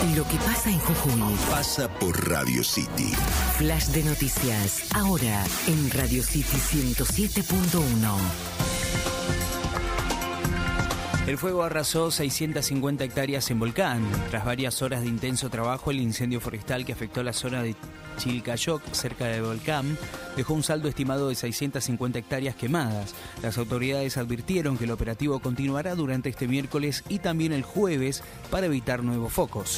Lo que pasa en Jujuy pasa por Radio City. Flash de noticias, ahora en Radio City 107.1. El fuego arrasó 650 hectáreas en Volcán. Tras varias horas de intenso trabajo, el incendio forestal que afectó la zona de Chilcayoc, cerca de Volcán, dejó un saldo estimado de 650 hectáreas quemadas. Las autoridades advirtieron que el operativo continuará durante este miércoles y también el jueves para evitar nuevos focos.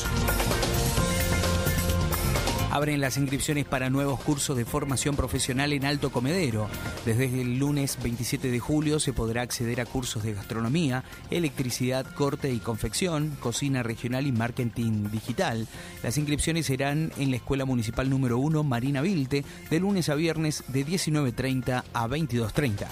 Abren las inscripciones para nuevos cursos de formación profesional en Alto Comedero. Desde el lunes 27 de julio se podrá acceder a cursos de gastronomía, electricidad, corte y confección, cocina regional y marketing digital. Las inscripciones serán en la Escuela Municipal número 1 Marina Vilte, de lunes a viernes de 19:30 a 22:30.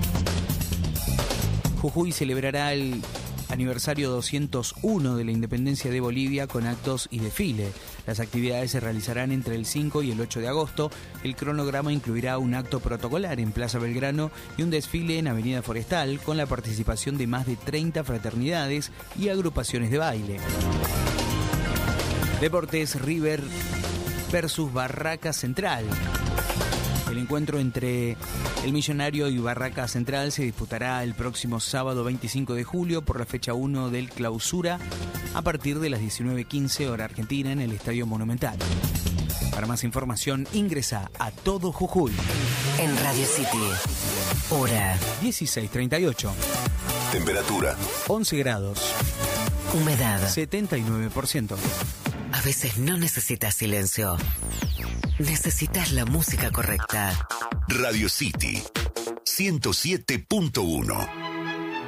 Jujuy celebrará el aniversario 201 de la independencia de Bolivia con actos y desfile. Las actividades se realizarán entre el 5 y el 8 de agosto. El cronograma incluirá un acto protocolar en Plaza Belgrano y un desfile en Avenida Forestal con la participación de más de 30 fraternidades y agrupaciones de baile. Deportes, River versus Barraca Central. El encuentro entre el Millonario y Barraca Central se disputará el próximo sábado 25 de julio por la fecha 1 del Clausura a partir de las 19:15 hora argentina en el Estadio Monumental. Para más información ingresa a Todo Jujuy. En Radio City, hora 16:38. Temperatura 11 grados. Humedad 79%. A veces no necesitas silencio. Necesitas la música correcta. Radio City 107.1.